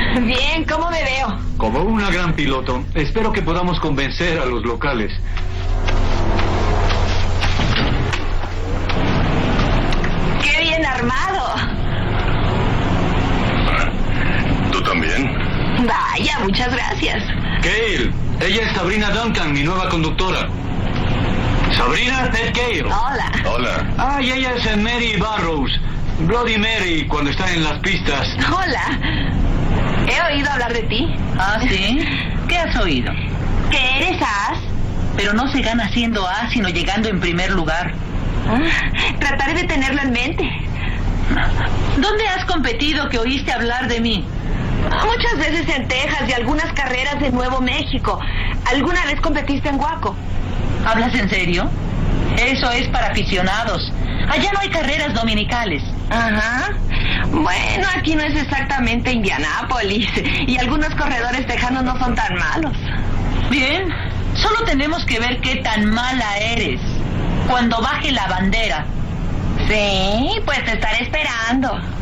Bien, ¿cómo me veo? Como una gran piloto. Espero que podamos convencer a los locales. ¡Qué bien armado! ¿Tú también? Vaya, muchas gracias. Cale, ella es Sabrina Duncan, mi nueva conductora. Sabrina, Ted Cale. Hola. Hola. Y ella es Mary Barrows. Bloody Mary, cuando está en las pistas. Hola. He oído hablar de ti. ¿Ah, sí? ¿Qué has oído? ¿Que eres as? Pero no se gana siendo A, sino llegando en primer lugar. Trataré de tenerlo en mente. ¿Dónde has competido que oíste hablar de mí? Muchas veces en Texas y algunas carreras de Nuevo México. ¿Alguna vez competiste en Waco? ¿Hablas en serio? Eso es para aficionados. Allá no hay carreras dominicales. Ajá. Bueno, aquí no es exactamente Indianápolis. Y algunos corredores tejanos no son tan malos. Bien, solo tenemos que ver qué tan mala eres cuando baje la bandera. Sí, pues te estaré esperando.